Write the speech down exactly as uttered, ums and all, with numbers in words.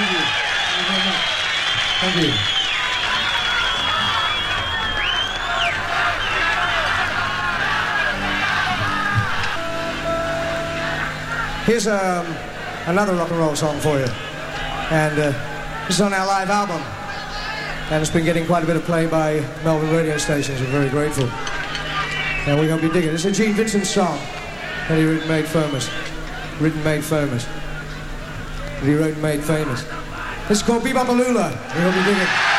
Thank you. Thank you. Here's um, another rock and roll song for you. And uh, this is on our live album. And it's been getting quite a bit of play by Melbourne radio stations. We're very grateful. And we hope you dig it. It's a Gene Vincent song that he wrote and made famous. Written, made famous. That he wrote and made famous. This is called Bebop Alula. We hope you dig it.